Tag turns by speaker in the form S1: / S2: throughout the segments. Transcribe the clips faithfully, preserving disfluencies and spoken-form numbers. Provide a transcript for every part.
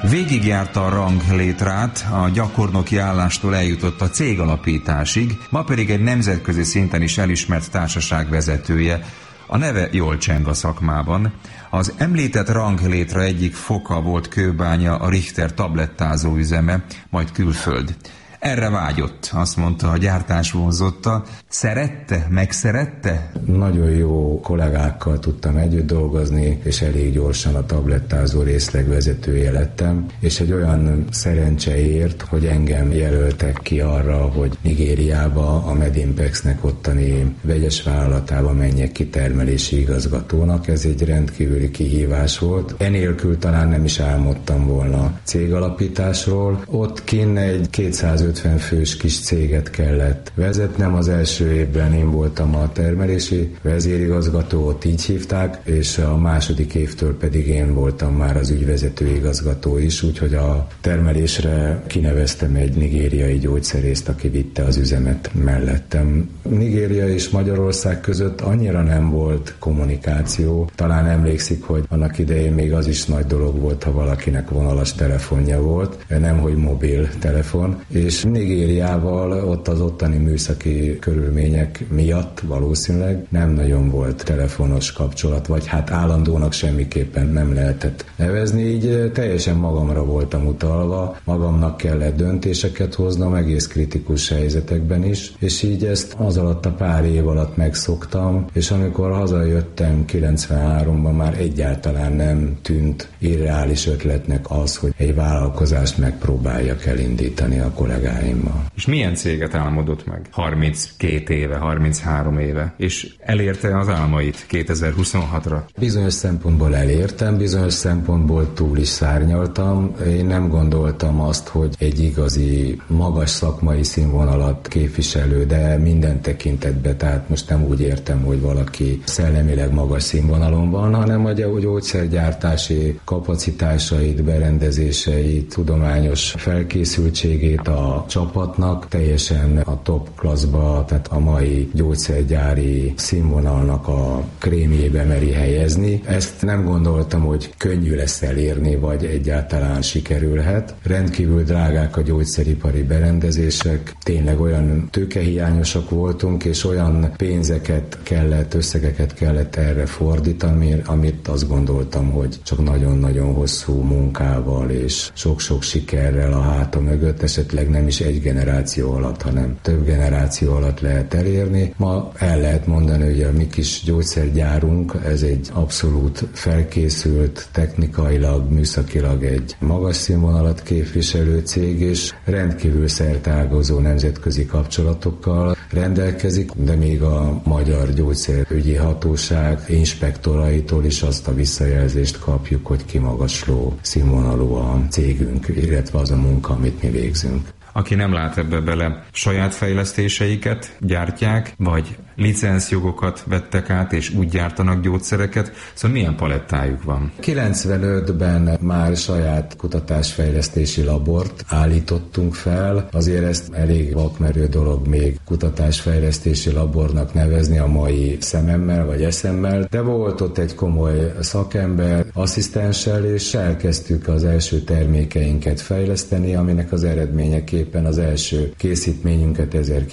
S1: Végigjárta a ranglétrát, a gyakornoki állástól eljutott a cégalapításig, ma pedig egy nemzetközi szinten is elismert társaság vezetője. A neve jól cseng a szakmában. Az említett ranglétra egyik foka volt Kőbánya, a Richter tablettázó üzeme, majd külföld. Erre vágyott, azt mondta, a gyártás vonzotta. Szerette? Megszerette?
S2: Nagyon jó kollégákkal tudtam együtt dolgozni, és elég gyorsan a tablettázó részleg vezetője lettem, és egy olyan szerencse ért, hogy engem jelöltek ki arra, hogy Nigériába, a Medimpexnek ottani vegyes vállalatába menjek kitermelési igazgatónak. Ez egy rendkívüli kihívás volt. Enélkül talán nem is álmodtam volna cégalapításról. Ott kinn egy kétszázötven fős kis céget kellett vezetnem. Az első évben én voltam a termelési vezérigazgató, ott így hívták, és a második évtől pedig én voltam már az ügyvezető igazgató is, úgyhogy a termelésre kineveztem egy nigériai gyógyszerészt, aki vitte az üzemet mellettem. Nigéria és Magyarország között annyira nem volt kommunikáció. Talán emlékszik, hogy annak idején még az is nagy dolog volt, ha valakinek vonalas telefonja volt, nemhogy mobil telefon, és Nigériával ott az ottani műszaki körülmények miatt valószínűleg nem nagyon volt telefonos kapcsolat, vagy hát állandónak semmiképpen nem lehetett nevezni, így teljesen magamra voltam utalva, magamnak kellett döntéseket hoznom egész kritikus helyzetekben is, és így ezt az alatt a pár év alatt megszoktam, és amikor hazajöttem kilencvenháromban, már egyáltalán nem tűnt irreális ötletnek az, hogy egy vállalkozást megpróbáljak elindítani a kollégáimmal.
S1: És milyen céget álmodott meg? harminckét éve, harminchárom éve, és elérte az álmait kétezer-huszonhatra?
S2: Bizonyos szempontból elértem, bizonyos szempontból túl is szárnyaltam. Én nem gondoltam azt, hogy egy igazi, magas szakmai színvonalat képviselő, de minden tekintetben, tehát most nem úgy értem, hogy valaki szellemileg magas színvonalon van, hanem a gyógyszergyártási kapacitásait, berendezéseit, tudományos felkészültségét a csapatnak teljesen a top klasszba, tehát a mai gyógyszergyári színvonalnak a krémjébe meri helyezni. Ezt nem gondoltam, hogy könnyű lesz elérni, vagy egyáltalán sikerülhet. Rendkívül drágák a gyógyszeripari berendezések, tényleg olyan tőkehiányosak voltunk, és olyan pénzeket kellett, összegeket kellett erre fordítani, amit azt gondoltam, hogy csak nagyon-nagyon hosszú munkával és sok-sok sikerrel a háta mögött, esetleg nem is egy generáció alatt, hanem több generáció alatt lehet elérni. Ma el lehet mondani, hogy a mi kis gyógyszergyárunk, ez egy abszolút felkészült, technikailag, műszakilag egy magas színvonalat képviselő cég, és rendkívül szerteágazó nemzetközi kapcsolatokkal rendelkezik, de még a Magyar Gyógyszerügyi Hatóság inspektoraitól is azt a visszajelzést kapjuk, hogy kimagasló színvonalú a cégünk, illetve az a munka, amit mi végzünk.
S1: Aki nem lát ebbe bele, saját fejlesztéseiket gyártják, vagy licenszjogokat vettek át, és úgy gyártanak gyógyszereket, szóval milyen palettájuk van?
S2: kilencvenötben már saját kutatásfejlesztési labort állítottunk fel, azért ezt elég vakmerő dolog még kutatásfejlesztési labornak nevezni a mai szememmel vagy eszemmel, de volt ott egy komoly szakember, asszisztenssel, és elkezdtük az első termékeinket fejleszteni, aminek az eredményeképpen az első készítményünket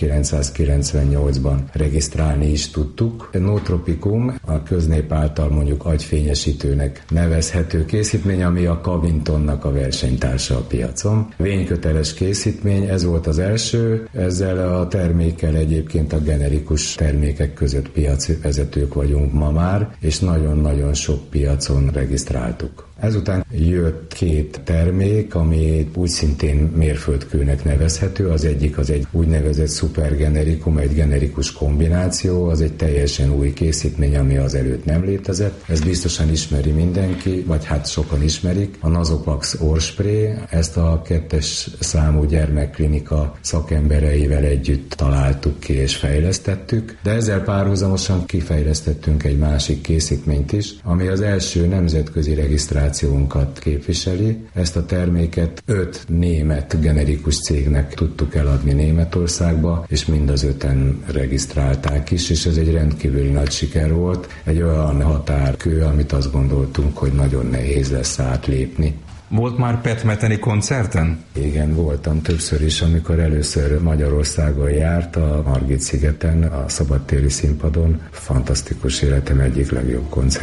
S2: ezerkilencszázkilencvennyolcban regisztrálni is tudtuk. Nootropikum, a köznép által mondjuk agyfényesítőnek nevezhető készítmény, ami a Cavintonnak a versenytársa a piacon. Vényköteles készítmény, ez volt az első, ezzel a termékkel egyébként a generikus termékek között piacvezetők vagyunk ma már, és nagyon-nagyon sok piacon regisztráltuk. Ezután jött két termék, ami úgy szintén mérföldkőnek nevezhető. Az egyik az egy úgynevezett szupergenerikum, egy generikus kombináció, az egy teljesen új készítmény, ami azelőtt nem létezett. Ezt biztosan ismeri mindenki, vagy hát sokan ismerik. A Nasopax orrspray, ezt a kettes számú gyermekklinika szakembereivel együtt találtuk ki és fejlesztettük, de ezzel párhuzamosan kifejlesztettünk egy másik készítményt is, ami az első nemzetközi regisztráció képviseli. Ezt a terméket öt német generikus cégnek tudtuk eladni Németországba, és mind az öten regisztrálták is, és ez egy rendkívüli nagy siker volt. Egy olyan határkő, amit azt gondoltunk, hogy nagyon nehéz lesz átlépni.
S1: Volt már petmeteni koncerten?
S2: Igen, voltam többször is, amikor először Magyarországon járt a Margit-szigeten, a szabadtéri színpadon. Fantasztikus, életem egyik legjobb koncert.